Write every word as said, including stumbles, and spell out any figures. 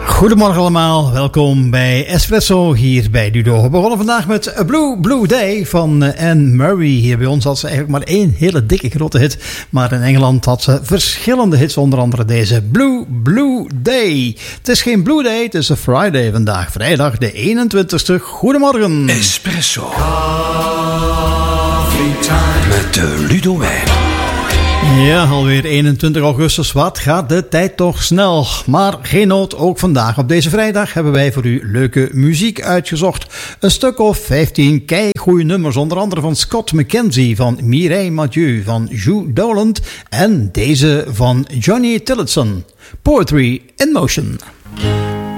Goedemorgen allemaal, welkom bij Espresso hier bij Dudo. We begonnen vandaag met A Blue Blue Day van Anne Murray. Hier bij ons had ze eigenlijk maar één hele dikke grote hit. Maar in Engeland had ze verschillende hits, onder andere deze Blue Blue Day. Het is geen Blue Day, het is een Friday vandaag. Vrijdag de eenentwintigste. Goedemorgen. Espresso. Coffee time. Met de Ludo Wijn. Ja, alweer eenentwintig augustus. Wat gaat de tijd toch snel. Maar geen nood, ook vandaag op deze vrijdag hebben wij voor u leuke muziek uitgezocht. Een stuk of vijftien keigoeie nummers, onder andere van Scott McKenzie, van Mireille Mathieu, van Joe Doland en deze van Johnny Tillotson. Poetry in Motion.